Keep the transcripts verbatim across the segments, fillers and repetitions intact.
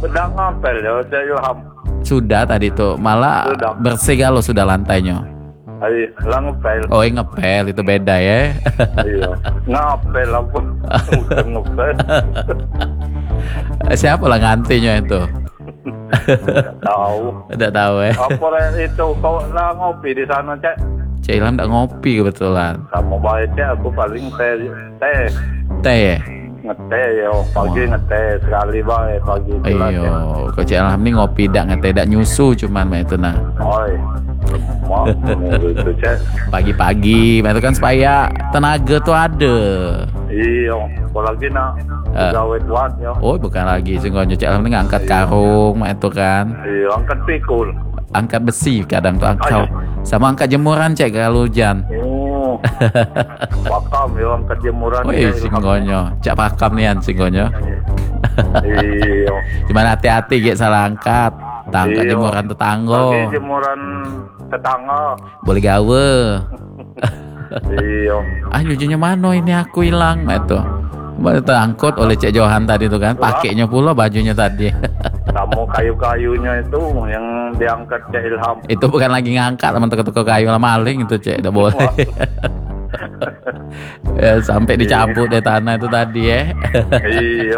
Udah ngapel ya, Cek Ilham. Sudah tadi tuh, malah Sudah. bersih kalau sudah lantainya. Ayo, lah ngepel. Oh, yang ngepel itu beda ya. Iya, ngapel apa? Udah ngepel. Siapa lah ngantinya itu? Tahu. Udah tahu ya. Apa itu kau lah ngopi di sana, Cek? Cek Ilham nggak ngopi kebetulan. Kamu baik, Cek, aku paling teh teh. Teh ya? Ngeteh yo, pagi ngeteh sekali bae pagi itu lah. Iyo, kok Cek Ilham nih ngopi dak ngeteh dak nyusu cuman mah itu nah. Oi. Mau itu, Cek. Pagi-pagi, itu kan supaya tenaga tuh ada. Iya, apalagi nak Eh. gawe kuat ya. Oh, bukan lagi singgonyo Cek Ilham nih ngangkat karung mah itu kan. Iya, angkat pikul. Angkat besi kadang tuh angkat Ayo. sama angkat jemuran Cek kalau hujan. Oh. Pakam ya angkat jemuran. Oh, ya, iya singgonyo. Cak pakam nian singgonyo. Iya. Cuman hati-hati gak salah angkat. Tangkat Iya. jemuran tetangga. Lagi jemuran tetangga. Boleh gawe. Iya. Ah, nyucinya mana ini aku hilang nah itu. Baru terangkut oleh Cek Johan tadi tuh kan, pakainya pula bajunya tadi. Kamu kayu-kayunya itu yang diangkat Cek Ilham. Itu bukan lagi ngangkat teman toko kayu lah maling itu Cek, udah boleh. Ya, sampai dicabut deh tanah itu tadi ya. Iya.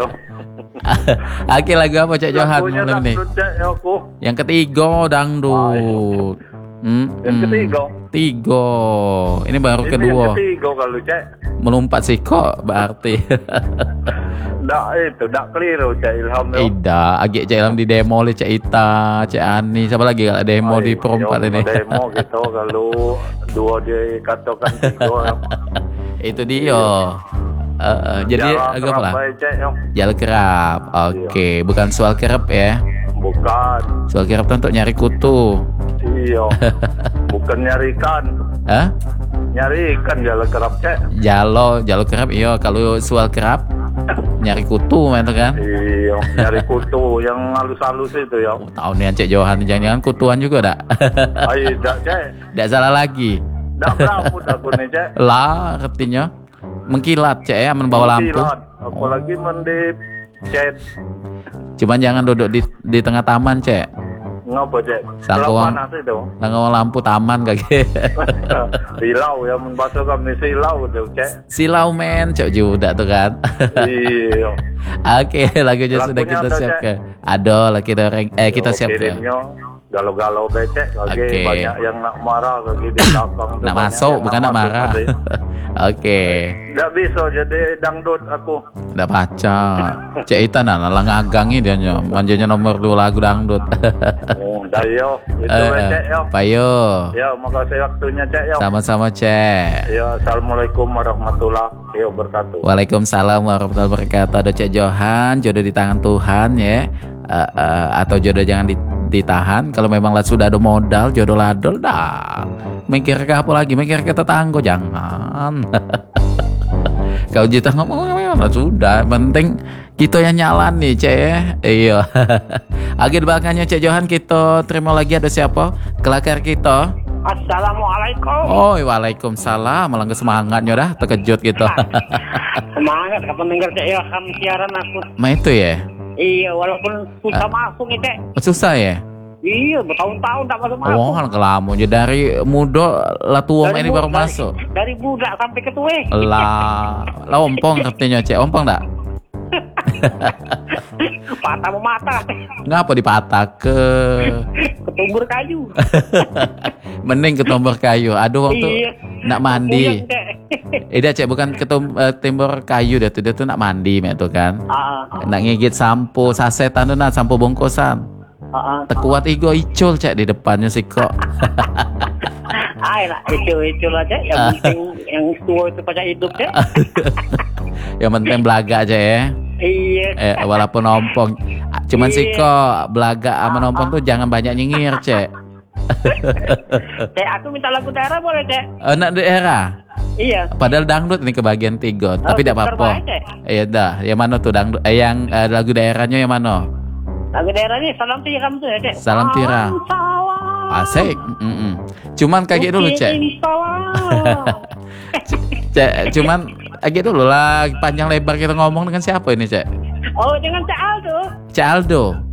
Oke, lagu apa Cek Johan Lagunya malam ini? dangdut, Cek, ya, aku. Yang ketiga dangdut. Hmm, Yang hmm. ketiga. Tiga. Ini baru Ini kedua. yang ketiga kalau, Cek. Melompat sih kok berarti. Nggak itu, nggak keliru Cek Ilham ya. Tidak, agak Cek Ilham di demo oleh Cek Ita, Cek Ani, siapa lagi kalau demo di perempat Yo, ini? Demo gitu kalau dua dikatakan tiga. Ya. Itu dia. Uh, uh, jadi Jalan agak apa lah? terabai, Cek, ya. Jalan kerap. Oke, bukan soal kerap ya. Bukan. Soal kerap tuh untuk nyari kutu. Iya. Bukan nyarikan. Hah? Nyari ikan jalan kerap, Cek. Jalo, jalo kerap iya. Kalau soal kerap nyari kutu itu kan. Iya, nyari kutu yang halus-halus itu ya. Oh, tahu nih Cek Johan, jangan-jangan kutuan juga dak. Ayo, dak, Cek. Nggak salah lagi. Dak berambut aku nih, Cek. Lah, artinya mengkilat Cek ya, membawa lampu. Kilat. Apalagi mendip Cek. Cuman jangan duduk di di tengah taman Cek. Ngapa, Cek? Sangko Kalau wang- panas itu. Nanggawa lampu taman kaki. Silau ya, membasuh kami silau tuh, Cek. Silau men, Cek juga tuh kan. Iya. Oke, lagunya sudah Lagunya kita ada, siapkan. Ada lah kita reng- eh kita Yo, siapkan. kirimnya galau-galau becek lagi Oke. banyak yang nak marah lagi di belakang tuh, Nak banyak masuk yang bukan nak masuk marah. tadi. Oke, Nggak bisa jadi dangdut aku. udah baca. Cek Ita nah lah ngagangi dia nya. Manjanya nomor dua lagu dangdut. Oh, dah yo, itu Eh, becek yo. Payo. Ya, makasih waktunya, Cek yo. Sama-sama Cek. Ya, assalamualaikum warahmatullahi wabarakatuh. Waalaikumsalam warahmatullahi wabarakatuh. Ada Cek Johan, jodoh di tangan Tuhan ya. Eh, eh, atau jodoh jangan di- ditahan. Kalau memang lah sudah ada modal, jodoh ladol dah. Mikir ke apa lagi? Mikir ke tetangga jangan. Kalau kita ngomong ngomong sudah, penting kita yang nyalan nih Cek ya. Iya. Agak di belakangnya Cek Johan kita terima lagi ada siapa? Kelakar kita. Assalamualaikum. Oh, waalaikumsalam. Malah semangatnya dah terkejut gitu. Semangat kapan dengar Cek Ilham siaran aku. Ma itu ya. Iya, walaupun susah masuk nih Cek. Susah ya? Iya, bertahun-tahun tak masuk masuk. Oh, kan kelamu jadi dari muda lah tua Dari ini bu- baru dari- masuk. Dari budak sampai ke tua. Lah, lah ompong artinya Cek, ompong enggak? Patah mau mata. Ngapa dipatah ke? Ketumbur kayu. Mending ketumbur kayu. Aduh waktu Iya. nak mandi. Puyeng, Cek. Eh dia Cek bukan ketum eh, timbur kayu dia tuh dia tuh nak mandi mek tuh kan. Ah, Nak ngigit sampo sasetan tuh nak sampo bungkusan. ah, ah. Tekuat igo icul Cek di depannya sih kok. Ay lah, itu itu aja. Yang penting yang tua itu pada hidup Cek. Yang penting belaga aja ya. Iya. Eh walaupun ompong. Cuman sih Iya. kok belaga sama ompong tuh jangan banyak nyengir Cek. Cek, aku minta lagu daerah boleh Cek? Eh, nak daerah. Iya. Padahal dangdut ini kebagian tiga, tapi tidak bentar apa-apa. baik, Cek. Iya dah, yang mana tuh dangdut? Eh, yang eh, lagu daerahnya yang mana? Lagu daerah ini salam tiram tuh ya Cek. Salam tiram. Salam. Asik. Mm-mm. Cuman kayak dulu Cek. Salam. Cek, cuman kayak dulu lah panjang lebar kita ngomong dengan siapa ini Cek? Oh, dengan Cak Aldo. Cek Aldo.